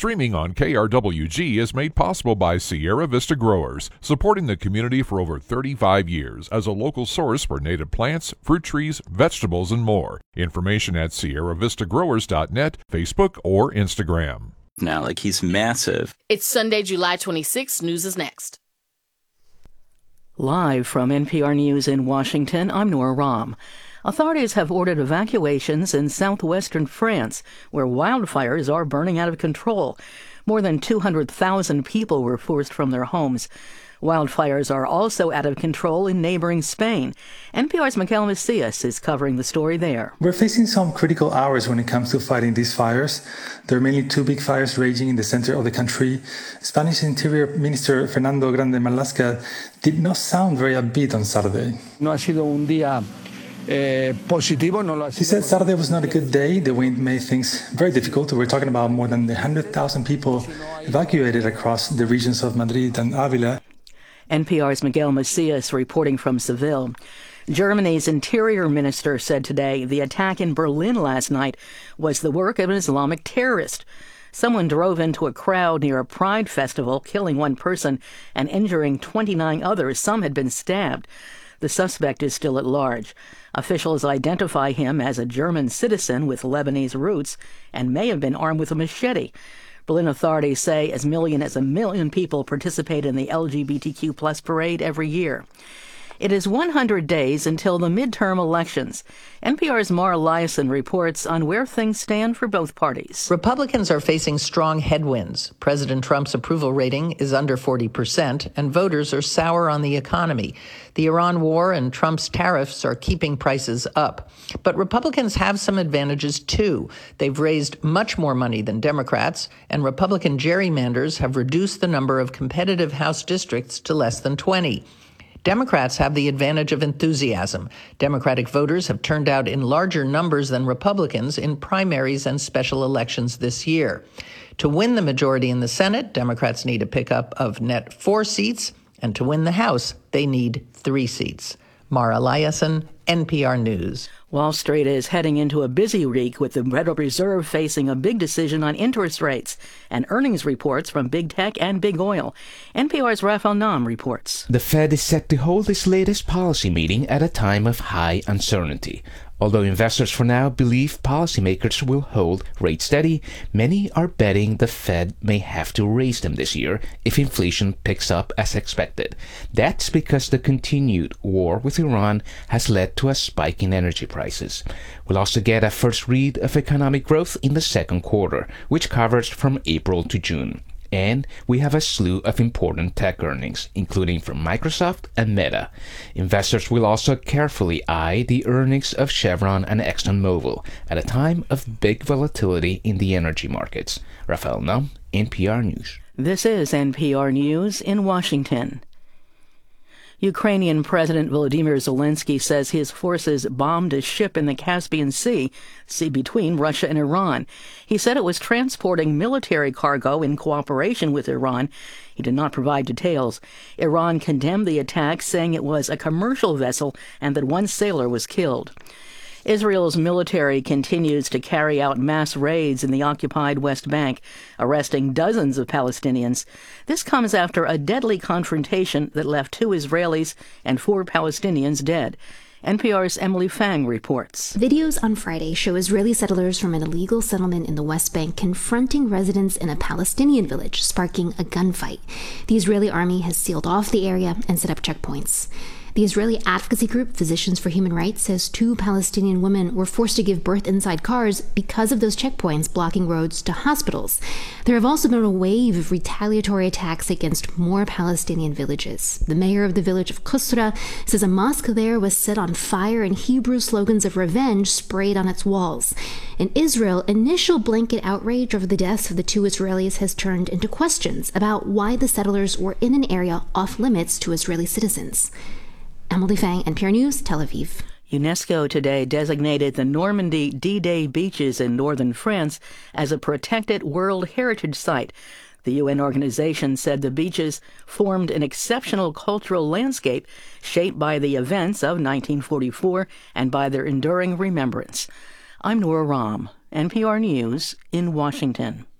Streaming on KRWG is made possible by Sierra Vista Growers, supporting the community for over 35 years as a local source for native plants, fruit trees, vegetables, and more. Information at sierravistagrowers.net, Facebook, or Instagram. Now, like, he's massive. It's Sunday, July 26th. News is next. Live from NPR News in Washington, I'm Nora Rahm. Authorities have ordered evacuations in southwestern France, where wildfires are burning out of control. More than 200,000 people were forced from their homes. Wildfires are also out of control in neighboring Spain. NPR's Miguel Macias is covering the story there. We're facing some critical hours when it comes to fighting these fires. There are mainly two big fires raging in the center of the country. Spanish Interior Minister Fernando Grande Marlaska did not sound very upbeat on Saturday. No ha sido un día positivo. He said Saturday was not a good day. The wind made things very difficult. We're talking about more than 100,000 people evacuated across the regions of Madrid and Avila. NPR's Miguel Macias reporting from Seville. Germany's interior minister said today the attack in Berlin last night was the work of an Islamic terrorist. Someone drove into a crowd near a pride festival, killing one person and injuring 29 others. Some had been stabbed. The suspect is still at large. Officials identify him as a German citizen with Lebanese roots and may have been armed with a machete. Berlin authorities say as many as a million people participate in the LGBTQ+ parade every year. It is 100 days until the midterm elections. NPR's Mara Liasson reports on where things stand for both parties. Republicans are facing strong headwinds. President Trump's approval rating is under 40%, and voters are sour on the economy. The Iran war and Trump's tariffs are keeping prices up. But Republicans have some advantages, too. They've raised much more money than Democrats, and Republican gerrymanders have reduced the number of competitive House districts to less than 20. Democrats have the advantage of enthusiasm. Democratic voters have turned out in larger numbers than Republicans in primaries and special elections this year. To win the majority in the Senate, Democrats need a pickup of net 4 seats, and to win the House, they need 3 seats. Mara Liasson, NPR News. Wall Street is heading into a busy week with the Federal Reserve facing a big decision on interest rates and earnings reports from big tech and big oil. NPR's Rafael Nam reports. The Fed is set to hold its latest policy meeting at a time of high uncertainty. Although investors for now believe policymakers will hold rates steady, many are betting the Fed may have to raise them this year if inflation picks up as expected. That's because the continued war with Iran has led to a spike in energy prices. We'll also get a first read of economic growth in the second quarter, which covers from April to June. And we have a slew of important tech earnings, including from Microsoft and Meta. Investors will also carefully eye the earnings of Chevron and ExxonMobil at a time of big volatility in the energy markets. Rafael Nam, NPR News. This is NPR News in Washington. Ukrainian President Volodymyr Zelensky says his forces bombed a ship in the Caspian Sea between Russia and Iran. He said it was transporting military cargo in cooperation with Iran. He did not provide details. Iran condemned the attack, saying it was a commercial vessel and that one sailor was killed. Israel's military continues to carry out mass raids in the occupied West Bank, arresting dozens of Palestinians. This comes after a deadly confrontation that left 2 Israelis and 4 Palestinians dead. NPR's Emily Fang reports. Videos on Friday show Israeli settlers from an illegal settlement in the West Bank confronting residents in a Palestinian village, sparking a gunfight. The Israeli army has sealed off the area and set up checkpoints. The Israeli advocacy group Physicians for Human Rights says 2 Palestinian women were forced to give birth inside cars because of those checkpoints blocking roads to hospitals. There have also been a wave of retaliatory attacks against more Palestinian villages. The mayor of the village of Qusra says a mosque there was set on fire and Hebrew slogans of revenge sprayed on its walls. In Israel, initial blanket outrage over the deaths of the 2 Israelis has turned into questions about why the settlers were in an area off limits to Israeli citizens. Emily Fang, NPR News, Tel Aviv. UNESCO today designated the Normandy D-Day beaches in northern France as a protected World Heritage Site. The UN organization said the beaches formed an exceptional cultural landscape shaped by the events of 1944 and by their enduring remembrance. I'm Nora Rahm, NPR News in Washington.